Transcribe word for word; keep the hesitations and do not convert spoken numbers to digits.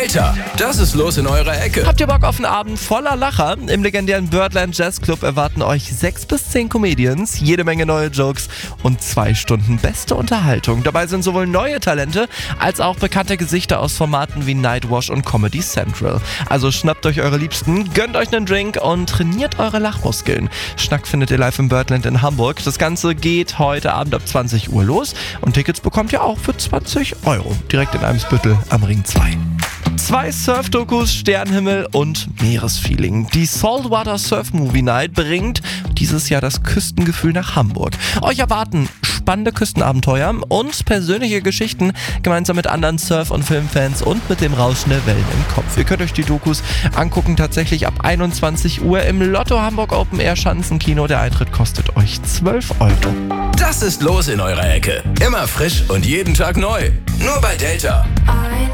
Delta, das ist los in eurer Ecke. Habt ihr Bock auf einen Abend voller Lacher? Im legendären Birdland Jazz Club erwarten euch sechs bis zehn Comedians, jede Menge neue Jokes und zwei Stunden beste Unterhaltung. Dabei sind sowohl neue Talente als auch bekannte Gesichter aus Formaten wie Nightwash und Comedy Central. Also schnappt euch eure Liebsten, gönnt euch einen Drink und trainiert eure Lachmuskeln. Schnack findet ihr live im Birdland in Hamburg. Das Ganze geht heute Abend ab zwanzig Uhr los und Tickets bekommt ihr auch für zwanzig Euro. Direkt in Eimsbüttel am Ring zwei. Zwei Surf-Dokus, Sternenhimmel und Meeresfeeling. Die Saltwater Surf Movie Night bringt dieses Jahr das Küstengefühl nach Hamburg. Euch erwarten spannende Küstenabenteuer und persönliche Geschichten gemeinsam mit anderen Surf- und Filmfans und mit dem Rauschen der Wellen im Kopf. Ihr könnt euch die Dokus angucken, tatsächlich ab einundzwanzig Uhr im Lotto Hamburg Open Air Schanzenkino. Der Eintritt kostet euch zwölf Euro. Das ist los in eurer Ecke. Immer frisch und jeden Tag neu. Nur bei Delta.